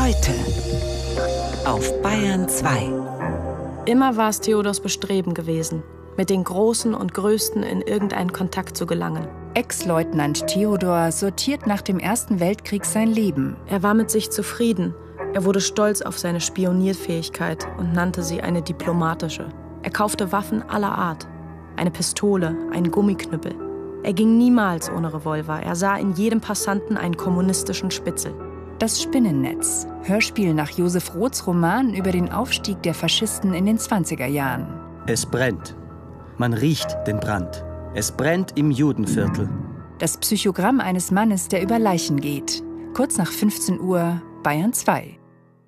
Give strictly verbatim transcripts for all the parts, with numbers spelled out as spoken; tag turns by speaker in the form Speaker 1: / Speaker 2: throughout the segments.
Speaker 1: Heute auf Bayern zwei.
Speaker 2: Immer war es Theodors Bestreben gewesen, mit den Großen und Größten in irgendeinen Kontakt zu gelangen.
Speaker 3: Ex-Leutnant Theodor sortiert nach dem Ersten Weltkrieg sein Leben.
Speaker 2: Er war mit sich zufrieden. Er wurde stolz auf seine Spionierfähigkeit und nannte sie eine diplomatische. Er kaufte Waffen aller Art. Eine Pistole, einen Gummiknüppel. Er ging niemals ohne Revolver. Er sah in jedem Passanten einen kommunistischen Spitzel.
Speaker 3: Das Spinnennetz. Hörspiel nach Josef Roths Roman über den Aufstieg der Faschisten in den zwanziger Jahren.
Speaker 4: Es brennt. Man riecht den Brand. Es brennt im Judenviertel.
Speaker 3: Das Psychogramm eines Mannes, der über Leichen geht. Kurz nach fünfzehn Uhr, Bayern zwei.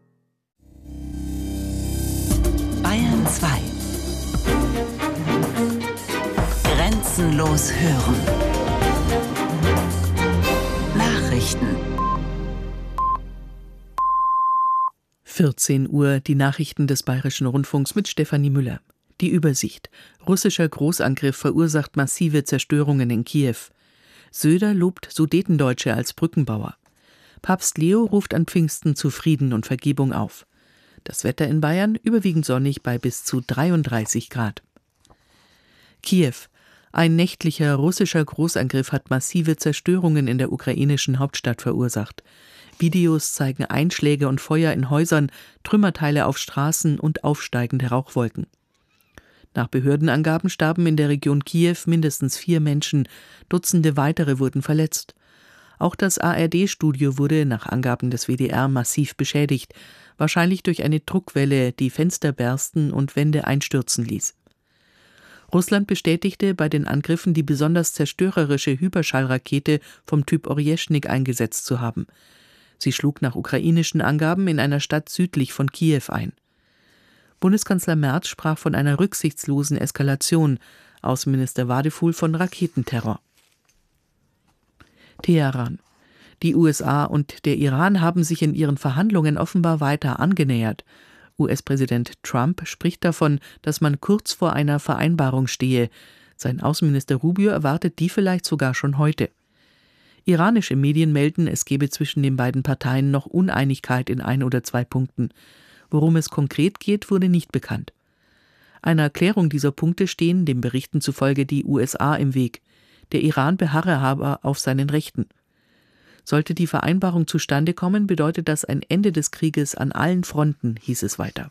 Speaker 1: Bayern zwei. Grenzenlos hören. Nachrichten.
Speaker 5: vierzehn Uhr, die Nachrichten des Bayerischen Rundfunks mit Stefanie Müller. Die Übersicht. Russischer Großangriff verursacht massive Zerstörungen in Kiew. Söder lobt Sudetendeutsche als Brückenbauer. Papst Leo ruft an Pfingsten zu Frieden und Vergebung auf. Das Wetter in Bayern überwiegend sonnig bei bis zu dreiunddreißig Grad. Kiew. Ein nächtlicher russischer Großangriff hat massive Zerstörungen in der ukrainischen Hauptstadt verursacht. Videos zeigen Einschläge und Feuer in Häusern, Trümmerteile auf Straßen und aufsteigende Rauchwolken. Nach Behördenangaben starben in der Region Kiew mindestens vier Menschen, Dutzende weitere wurden verletzt. Auch das A R D-Studio wurde nach Angaben des W D R massiv beschädigt, wahrscheinlich durch eine Druckwelle, die Fenster bersten und Wände einstürzen ließ. Russland bestätigte, bei den Angriffen die besonders zerstörerische Hyperschallrakete vom Typ Orjeschnik eingesetzt zu haben. Sie schlug nach ukrainischen Angaben in einer Stadt südlich von Kiew ein. Bundeskanzler Merz sprach von einer rücksichtslosen Eskalation, Außenminister Wadefuhl von Raketenterror. Teheran. Die U S A und der Iran haben sich in ihren Verhandlungen offenbar weiter angenähert. U S-Präsident Trump spricht davon, dass man kurz vor einer Vereinbarung stehe. Sein Außenminister Rubio erwartet die vielleicht sogar schon heute. Iranische Medien melden, es gebe zwischen den beiden Parteien noch Uneinigkeit in ein oder zwei Punkten. Worum es konkret geht, wurde nicht bekannt. Einer Erklärung dieser Punkte stehen, den Berichten zufolge, die U S A im Weg. Der Iran beharre aber auf seinen Rechten. Sollte die Vereinbarung zustande kommen, bedeutet das ein Ende des Krieges an allen Fronten, hieß es weiter.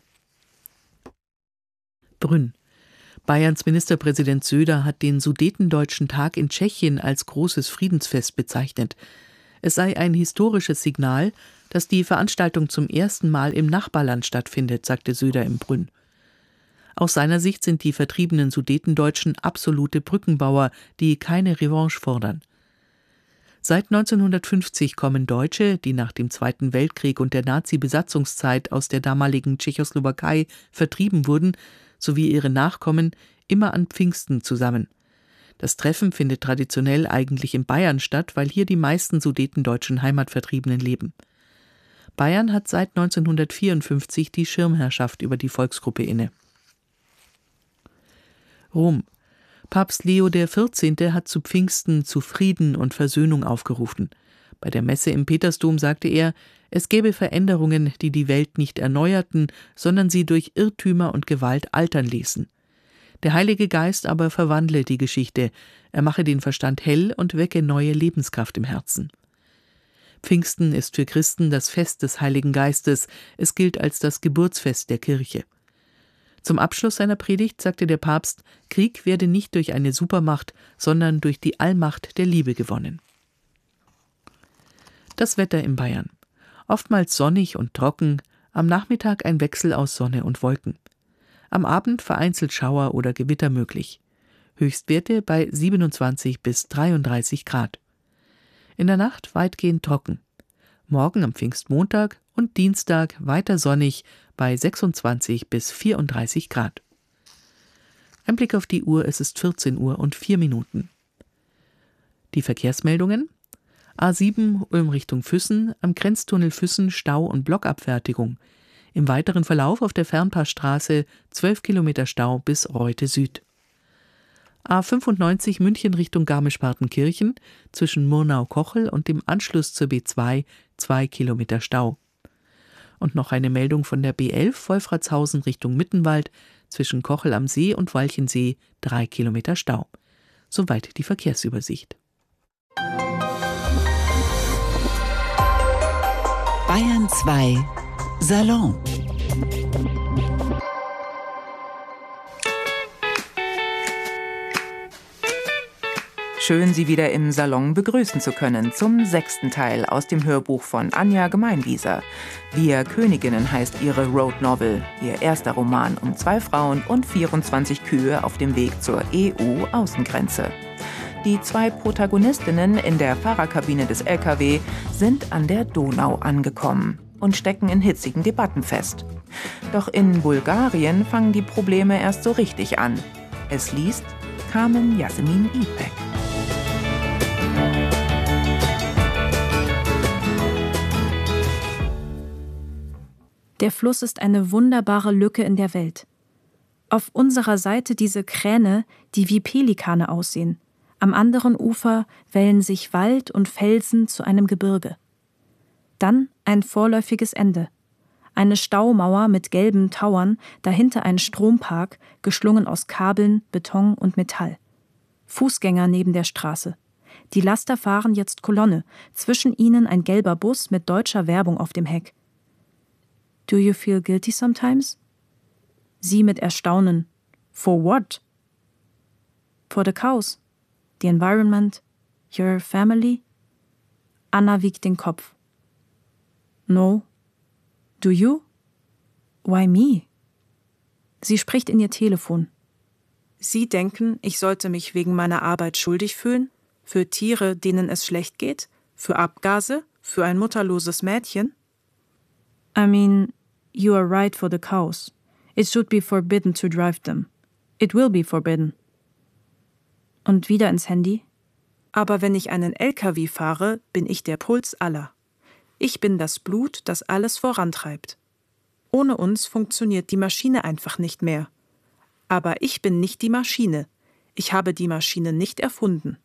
Speaker 5: Brünn. Bayerns Ministerpräsident Söder hat den Sudetendeutschen Tag in Tschechien als großes Friedensfest bezeichnet. Es sei ein historisches Signal, dass die Veranstaltung zum ersten Mal im Nachbarland stattfindet, sagte Söder im Brünn. Aus seiner Sicht sind die vertriebenen Sudetendeutschen absolute Brückenbauer, die keine Revanche fordern. Seit neunzehnhundertfünfzig kommen Deutsche, die nach dem Zweiten Weltkrieg und der Nazi-Besatzungszeit aus der damaligen Tschechoslowakei vertrieben wurden, sowie ihre Nachkommen, immer an Pfingsten zusammen. Das Treffen findet traditionell eigentlich in Bayern statt, weil hier die meisten sudetendeutschen Heimatvertriebenen leben. Bayern hat seit neunzehnhundertvierundfünfzig die Schirmherrschaft über die Volksgruppe inne. Rom. Papst Leo der Vierzehnte hat zu Pfingsten zu Frieden und Versöhnung aufgerufen. Bei der Messe im Petersdom sagte er, es gäbe Veränderungen, die die Welt nicht erneuerten, sondern sie durch Irrtümer und Gewalt altern ließen. Der Heilige Geist aber verwandle die Geschichte, er mache den Verstand hell und wecke neue Lebenskraft im Herzen. Pfingsten ist für Christen das Fest des Heiligen Geistes, es gilt als das Geburtsfest der Kirche. Zum Abschluss seiner Predigt sagte der Papst, Krieg werde nicht durch eine Supermacht, sondern durch die Allmacht der Liebe gewonnen. Das Wetter in Bayern. Oftmals sonnig und trocken, am Nachmittag ein Wechsel aus Sonne und Wolken. Am Abend vereinzelt Schauer oder Gewitter möglich. Höchstwerte bei siebenundzwanzig bis dreiunddreißig Grad. In der Nacht weitgehend trocken. Morgen am Pfingstmontag und Dienstag weiter sonnig bei sechsundzwanzig bis vierunddreißig Grad. Ein Blick auf die Uhr, es ist vierzehn Uhr und vier Minuten. Die Verkehrsmeldungen: A sieben Ulm Richtung Füssen, am Grenztunnel Füssen Stau und Blockabfertigung. Im weiteren Verlauf auf der Fernpassstraße zwölf Kilometer Stau bis Reute Süd. A fünfundneunzig München Richtung Garmisch-Partenkirchen, zwischen Murnau-Kochel und dem Anschluss zur B zwei zwei Kilometer Stau. Und noch eine Meldung von der B elf Wolfratshausen Richtung Mittenwald, zwischen Kochel am See und Walchensee drei Kilometer Stau. Soweit die Verkehrsübersicht.
Speaker 1: Bayern zwei Salon.
Speaker 6: Schön, Sie wieder im Salon begrüßen zu können zum sechsten Teil aus dem Hörbuch von Anja Gemeinwieser. Wir Königinnen heißt ihre Road Novel, ihr erster Roman um zwei Frauen und vierundzwanzig Kühe auf dem Weg zur E U-Außengrenze. Die zwei Protagonistinnen in der Fahrerkabine des L K W sind an der Donau angekommen und stecken in hitzigen Debatten fest. Doch in Bulgarien fangen die Probleme erst so richtig an. Es liest Carmen Yasemin İpek.
Speaker 2: Der Fluss ist eine wunderbare Lücke in der Welt. Auf unserer Seite diese Kräne, die wie Pelikane aussehen. Am anderen Ufer wellen sich Wald und Felsen zu einem Gebirge. Dann ein vorläufiges Ende. Eine Staumauer mit gelben Tauern, dahinter ein Strompark, geschlungen aus Kabeln, Beton und Metall. Fußgänger neben der Straße. Die Laster fahren jetzt Kolonne, zwischen ihnen ein gelber Bus mit deutscher Werbung auf dem Heck. Do you feel guilty sometimes? Sie mit Erstaunen. For what? For the cows. The environment. Your family. Anna wiegt den Kopf. No. Do you? Why me? Sie spricht in ihr Telefon. Sie denken, ich sollte mich wegen meiner Arbeit schuldig fühlen? Für Tiere, denen es schlecht geht? Für Abgase? Für ein mutterloses Mädchen? I mean, you are right for the cows. It should be forbidden to drive them. It will be forbidden. Und wieder ins Handy. Aber wenn ich einen L K W fahre, bin ich der Puls aller. Ich bin das Blut, das alles vorantreibt. Ohne uns funktioniert die Maschine einfach nicht mehr. Aber ich bin nicht die Maschine. Ich habe die Maschine nicht erfunden.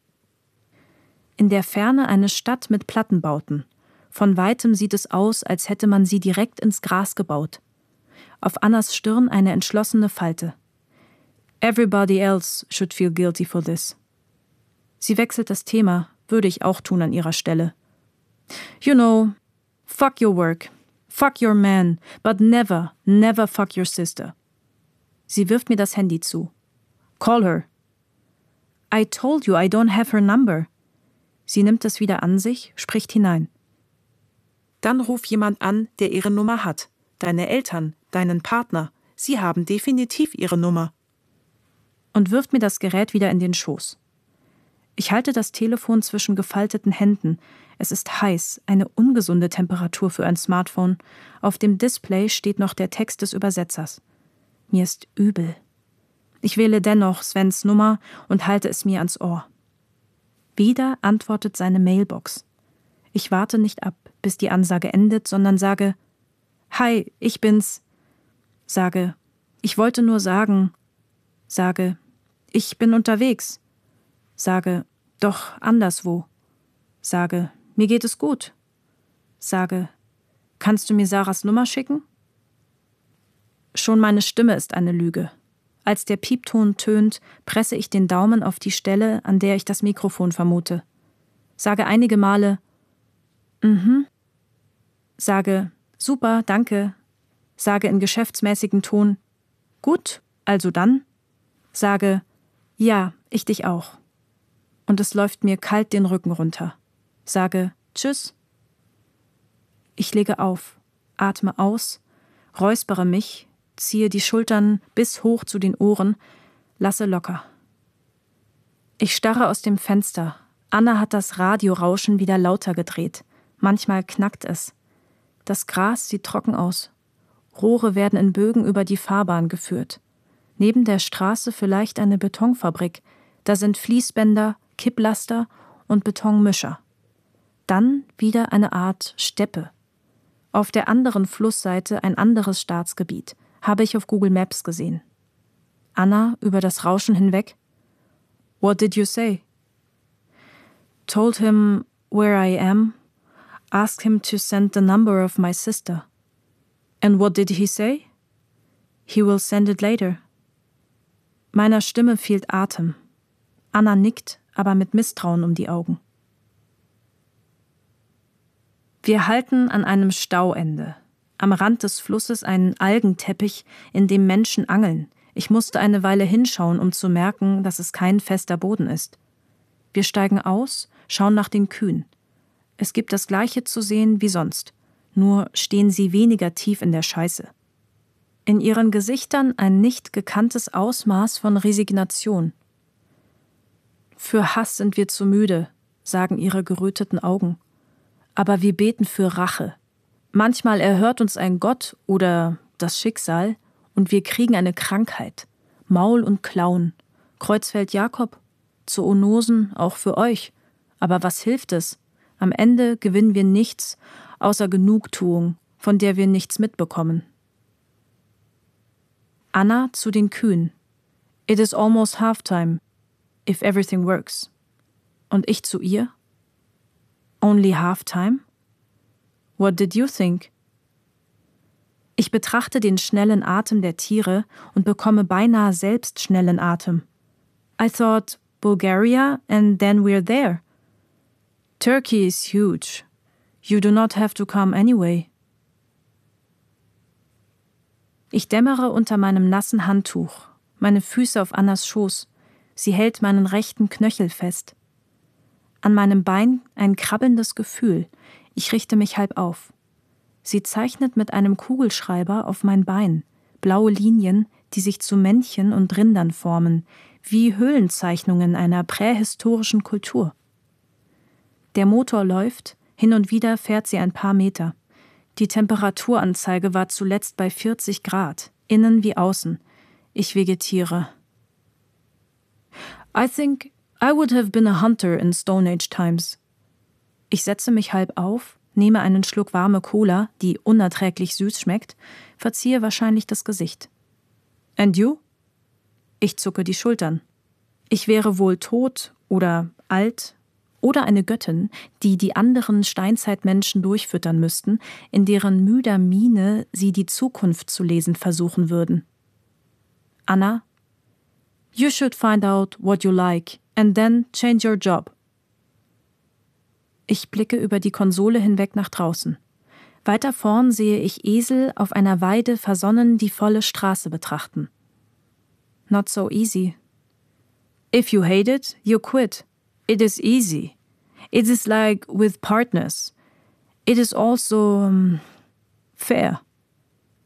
Speaker 2: In der Ferne eine Stadt mit Plattenbauten. Von weitem sieht es aus, als hätte man sie direkt ins Gras gebaut. Auf Annas Stirn eine entschlossene Falte. Everybody else should feel guilty for this. Sie wechselt das Thema, würde ich auch tun an ihrer Stelle. You know, fuck your work, fuck your man, but never, never fuck your sister. Sie wirft mir das Handy zu. Call her. I told you I don't have her number. Sie nimmt es wieder an sich, spricht hinein. Dann ruf jemand an, der ihre Nummer hat. Deine Eltern, deinen Partner. Sie haben definitiv ihre Nummer. Und wirft mir das Gerät wieder in den Schoß. Ich halte das Telefon zwischen gefalteten Händen. Es ist heiß, eine ungesunde Temperatur für ein Smartphone. Auf dem Display steht noch der Text des Übersetzers. Mir ist übel. Ich wähle dennoch Svens Nummer und halte es mir ans Ohr. Wieder antwortet seine Mailbox. Ich warte nicht ab, bis die Ansage endet, sondern sage, Hi, ich bin's. Sage, ich wollte nur sagen. Sage, ich bin unterwegs. Sage, doch anderswo. Sage, mir geht es gut. Sage, kannst du mir Sarahs Nummer schicken? Schon meine Stimme ist eine Lüge. Als der Piepton tönt, presse ich den Daumen auf die Stelle, an der ich das Mikrofon vermute. Sage einige Male, mhm. Sage, super, danke. Sage in geschäftsmäßigem Ton, gut, also dann. Sage, ja, ich dich auch. Und es läuft mir kalt den Rücken runter. Sage, tschüss. Ich lege auf, atme aus, räuspere mich, ziehe die Schultern bis hoch zu den Ohren, lasse locker. Ich starre aus dem Fenster. Anna hat das Radiorauschen wieder lauter gedreht. Manchmal knackt es. Das Gras sieht trocken aus. Rohre werden in Bögen über die Fahrbahn geführt. Neben der Straße vielleicht eine Betonfabrik. Da sind Fließbänder, Kipplaster und Betonmischer. Dann wieder eine Art Steppe. Auf der anderen Flussseite ein anderes Staatsgebiet. Habe ich auf Google Maps gesehen. Anna über das Rauschen hinweg. What did you say? Told him where I am. Asked him to send the number of my sister. And what did he say? He will send it later. Meiner Stimme fehlt Atem. Anna nickt, aber mit Misstrauen um die Augen. Wir halten an einem Stauende. Am Rand des Flusses einen Algenteppich, in dem Menschen angeln. Ich musste eine Weile hinschauen, um zu merken, dass es kein fester Boden ist. Wir steigen aus, schauen nach den Kühen. Es gibt das Gleiche zu sehen wie sonst, nur stehen sie weniger tief in der Scheiße. In ihren Gesichtern ein nicht gekanntes Ausmaß von Resignation. Für Hass sind wir zu müde, sagen ihre geröteten Augen. Aber wir beten für Rache. Manchmal erhört uns ein Gott oder das Schicksal und wir kriegen eine Krankheit. Maul und Klauen. Kreuzfeld Jakob. Zoonosen auch für euch. Aber was hilft es? Am Ende gewinnen wir nichts, außer Genugtuung, von der wir nichts mitbekommen. Anna zu den Kühen. It is almost halftime, if everything works. Und ich zu ihr. Only halftime? What did you think? Ich betrachte den schnellen Atem der Tiere und bekomme beinahe selbst schnellen Atem. I thought Bulgaria and then we're there. Turkey is huge. You do not have to come anyway. Ich dämmere unter meinem nassen Handtuch, meine Füße auf Annas Schoß. Sie hält meinen rechten Knöchel fest. An meinem Bein ein krabbelndes Gefühl. Ich richte mich halb auf. Sie zeichnet mit einem Kugelschreiber auf mein Bein, blaue Linien, die sich zu Männchen und Rindern formen, wie Höhlenzeichnungen einer prähistorischen Kultur. Der Motor läuft, hin und wieder fährt sie ein paar Meter. Die Temperaturanzeige war zuletzt bei vierzig Grad, innen wie außen. Ich vegetiere. I think I would have been a hunter in Stone Age times. Ich setze mich halb auf, nehme einen Schluck warme Cola, die unerträglich süß schmeckt, verziehe wahrscheinlich das Gesicht. And you? Ich zucke die Schultern. Ich wäre wohl tot oder alt oder eine Göttin, die die anderen Steinzeitmenschen durchfüttern müssten, in deren müder Miene sie die Zukunft zu lesen versuchen würden. Anna, you should find out what you like and then change your job. Ich blicke über die Konsole hinweg nach draußen. Weiter vorn sehe ich Esel auf einer Weide versonnen die volle Straße betrachten. Not so easy. If you hate it, you quit. It is easy. It is like with partners. It is also um, fair.